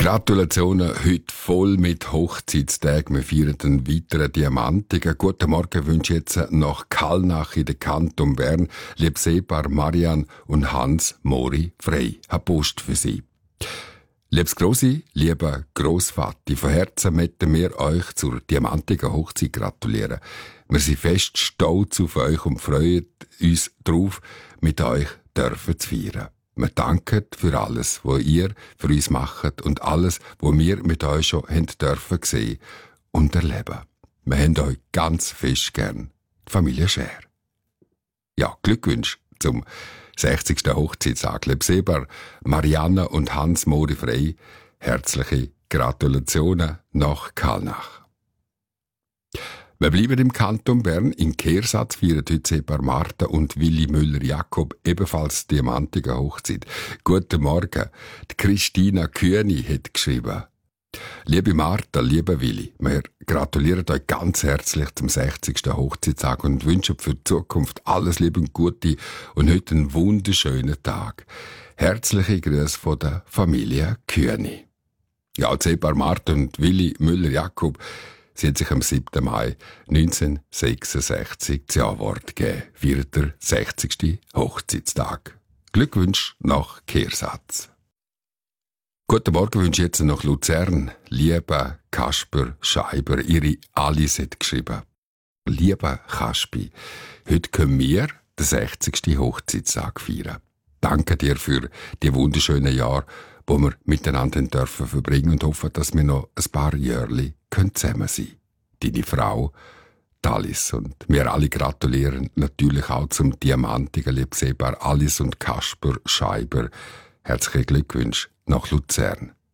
Gratulationen, heute voll mit Hochzeitstagen. Wir feiern einen weiteren Diamantigen. Guten Morgen wünsche ich jetzt nach Kallnach in der Kanton Bern. Liebes Ehepaar Marianne und Hans Mori Frey. Eine Post für Sie. Liebes Grossi, lieber Grossvati, von Herzen möchten wir euch zur diamantigen Hochzeit gratulieren. Wir sind fest stolz auf euch und freuen uns darauf, mit euch dürfen zu feiern. Wir danken für alles, was ihr für uns macht und alles, was wir mit euch schon haben dürfen sehen und erleben. Wir haben euch ganz fest gern. Die Familie Scher. Ja, Glückwünsche zum 60. Hochzeitstag. Liebes Ehepaar Marianne und Hans Mori Frey. Herzliche Gratulationen nach Kallnach. Wir bleiben im Kanton Bern. In Kehrsatz feiern heute das Ehepaar Martha und Willi Müller-Jakob ebenfalls diamantige Hochzeit. Guten Morgen. Die Christina Kühni hat geschrieben: Liebe Martha, lieber Willi, wir gratulieren euch ganz herzlich zum 60. Hochzeitstag und wünschen für die Zukunft alles Liebe und Gute und heute einen wunderschönen Tag. Herzliche Grüße von der Familie Kühni. Ja, das Ehepaar Martha und Willi Müller-Jakob, sie hat sich am 7. Mai 1966 das Ja-Wort gegeben, feiert der 60. Hochzeitstag. Glückwünsche nach Kehrsatz. Guten Morgen wünsche ich jetzt nach Luzern. Lieber Kasper Scheiber, ihre Alice hat geschrieben: Lieber Kaspi, heute können wir den 60. Hochzeitstag feiern. Danke dir für die wunderschönen Jahre, die wir miteinander dürfen verbringen und hoffe, dass wir noch ein paar Jahre zusammen sein können. Deine Frau, Alice, und wir alle gratulieren natürlich auch zum diamantigen Liebsepaar Alice und Kasper Scheiber. Herzlichen Glückwunsch nach Luzern.